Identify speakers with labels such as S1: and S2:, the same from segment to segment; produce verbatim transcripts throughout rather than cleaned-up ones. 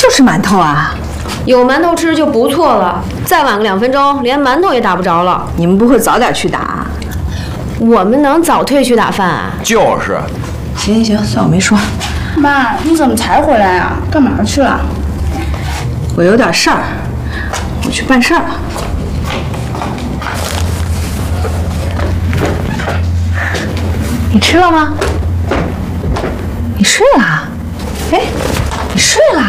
S1: 吃馒头啊？
S2: 有馒头吃就不错了，再晚个两分钟，连馒头也打不着了。
S1: 你们不会早点去打？
S2: 我们能早退去打饭啊？
S3: 就是。
S1: 行行行，算我没说。
S4: 妈，你怎么才回来啊？干嘛去了？
S1: 我有点事儿，我去办事儿了。你吃了吗？你睡了？哎，你睡了？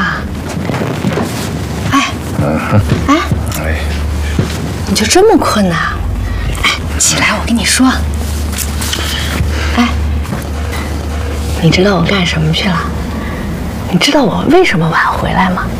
S1: 哎，哎，哎，你就这么困呐？哎，起来，我跟你说。哎，你知道我干什么去了？你知道我为什么晚回来吗？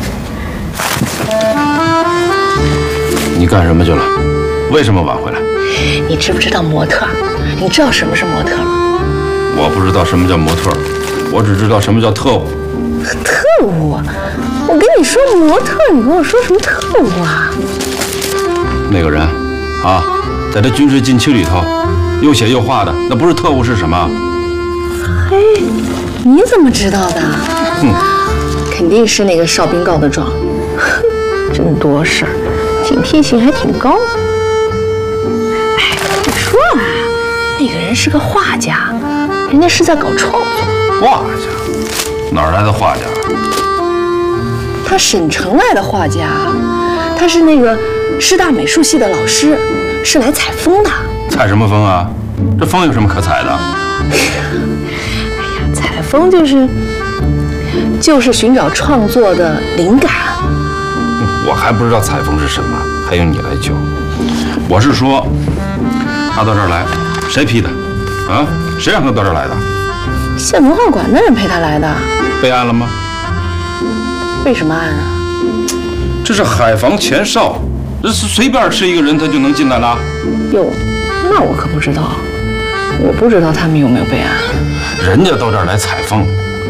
S3: 你干什么去了？为什么晚回来？
S1: 你知不知道模特？你知道什么是模特吗？
S3: 我不知道什么叫模特，我只知道什么叫特务。
S1: 特务？我跟你说模特，你跟我说什么特务啊？
S3: 那个人，啊，在这军事禁区里头，又写又画的，那不是特务是什么？
S1: 哎，你怎么知道的？
S3: 哼，
S1: 肯定是那个哨兵告的状。真多事儿，警惕性还挺高。哎，你说啊，那个人是个画家，人家是在搞创作。
S3: 画家？哪儿来的画家？
S1: 他省城来的画家，他是那个师大美术系的老师，是来采风的。
S3: 采什么风啊？这风有什么可采的？
S1: 哎呀，采风就是就是寻找创作的灵感。
S3: 我还不知道采风是什么，还用你来教？我是说，他到这儿来，谁批的？啊？谁让他到这儿来的？
S1: 县文化馆的人陪他来的。
S3: 备案了吗？
S1: 为什么案啊？
S3: 这是海防前哨，这是随便是一个人他就能进来了？
S1: 哟，那我可不知道，我不知道他们有没有备案。
S3: 人家到这儿来采风，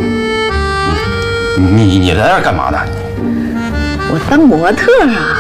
S3: 你你你来这儿干嘛呢？
S1: 我当模特啊，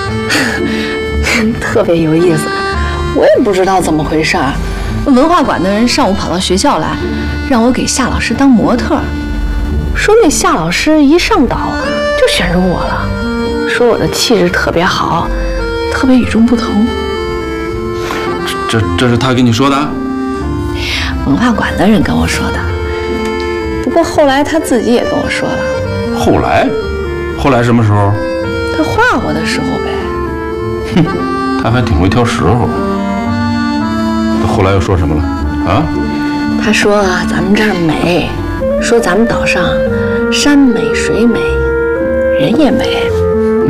S1: 特别有意思。我也不知道怎么回事儿，文化馆的人上午跑到学校来，让我给夏老师当模特，说那夏老师一上岛就选中我了，说我的气质特别好，特别与众不同。
S3: 这这这是他跟你说的？
S1: 文化馆的人跟我说的。不过后来他自己也跟我说了。
S3: 后来？后来什么时候？
S1: 他画我的时候呗。
S3: 哼，他还挺会挑时候。他后来又说什么了？啊？
S1: 他说咱们这儿美，说咱们岛上山美水美，人也美。